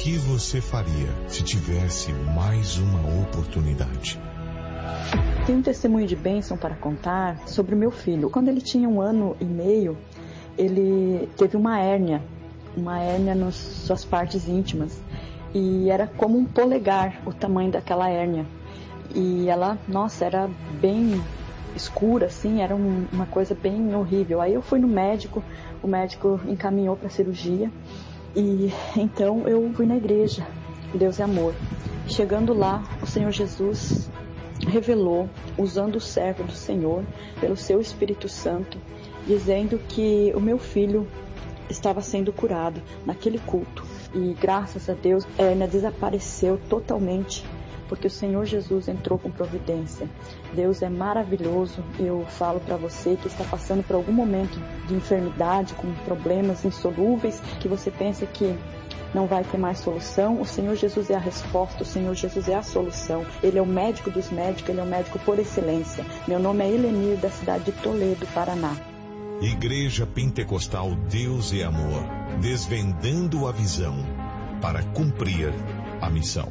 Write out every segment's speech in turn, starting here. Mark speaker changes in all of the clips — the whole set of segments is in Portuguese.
Speaker 1: que você faria se tivesse mais uma oportunidade?
Speaker 2: Tenho um testemunho de bênção para contar sobre o meu filho. Quando ele tinha 1 ano e meio, ele teve uma hérnia nas suas partes íntimas. E era como um polegar o tamanho daquela hérnia. E ela, era bem escura, assim, era uma coisa bem horrível. Aí eu fui no médico, o médico encaminhou para cirurgia. E então eu fui na igreja, Deus é Amor. Chegando lá, o Senhor Jesus revelou, usando o servo do Senhor, pelo seu Espírito Santo, dizendo que o meu filho estava sendo curado naquele culto. E graças a Deus, a hérnia desapareceu totalmente, porque o Senhor Jesus entrou com providência. Deus é maravilhoso. Eu falo para você que está passando por algum momento de enfermidade, com problemas insolúveis, que você pensa que não vai ter mais solução. O Senhor Jesus é a resposta, o Senhor Jesus é a solução. Ele é o médico dos médicos, Ele é o médico por excelência. Meu nome é Helenir, da cidade de Toledo, Paraná.
Speaker 1: Igreja Pentecostal Deus é Amor, desvendando a visão para cumprir a missão.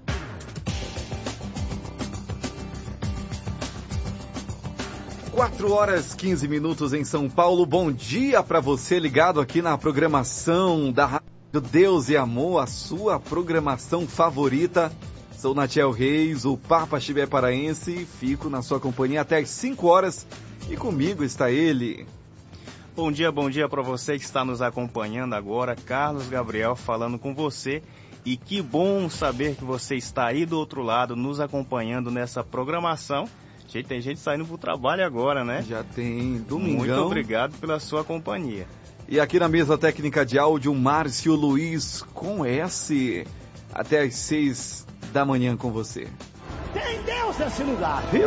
Speaker 3: 4h15 em São Paulo. Bom dia para você ligado aqui na programação da Rádio Deus e Amor, a sua programação favorita. Sou Natiel Reis, o Papa Chibé Paraense, fico na sua companhia até às 5 horas e comigo está ele.
Speaker 4: Bom dia para você que está nos acompanhando agora, Carlos Gabriel falando com você. E que bom saber que você está aí do outro lado, nos acompanhando nessa programação. Tem gente saindo pro trabalho agora, né?
Speaker 3: Já tem, domingão.
Speaker 4: Muito obrigado pela sua companhia.
Speaker 3: E aqui na mesa técnica de áudio, Márcio Luiz com S. Até às 6 da manhã com você.
Speaker 5: Tem Deus nesse lugar, viu?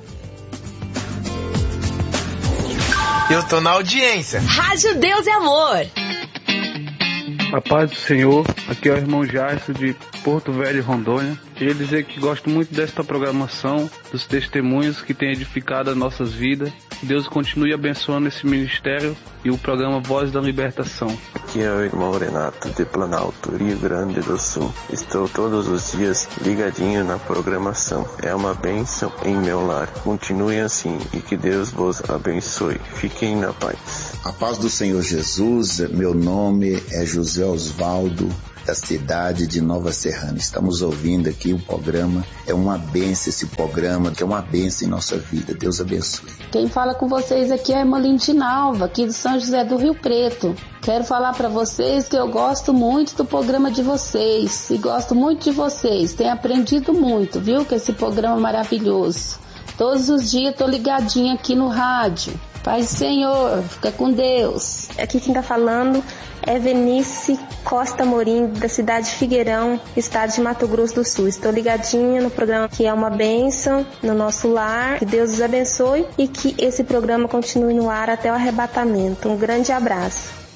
Speaker 6: Eu tô na audiência.
Speaker 7: Rádio Deus e Amor.
Speaker 8: A paz do Senhor, aqui é o irmão Jairson de Porto Velho, Rondônia. Queria dizer que gosto muito desta programação, dos testemunhos que tem edificado as nossas vidas. Que Deus continue abençoando esse ministério e o programa Voz da Libertação.
Speaker 9: Aqui é o irmão Renato de Planalto, Rio Grande do Sul. Estou todos os dias ligadinho na programação. É uma bênção em meu lar. Continue assim e que Deus vos abençoe. Fiquem na paz.
Speaker 10: A paz do Senhor Jesus, meu nome é José Osvaldo, da cidade de Nova Serrana. Estamos ouvindo aqui o programa, é uma bênção esse programa, que é uma bênção em nossa vida. Deus abençoe.
Speaker 11: Quem fala com vocês aqui é a irmã Lindinalva, aqui do São José do Rio Preto. Quero falar para vocês que eu gosto muito do programa de vocês e gosto muito de vocês. Tenho aprendido muito, viu, com esse programa maravilhoso. Todos os dias tô ligadinha aqui no rádio. Paz do Senhor, fica com Deus.
Speaker 12: Aqui quem tá falando é Venice Costa Morim, da cidade de Figueirão, estado de Mato Grosso do Sul. Estou ligadinha no programa que é uma bênção no nosso lar. Que Deus os abençoe e que esse programa continue no ar até o arrebatamento. Um grande abraço.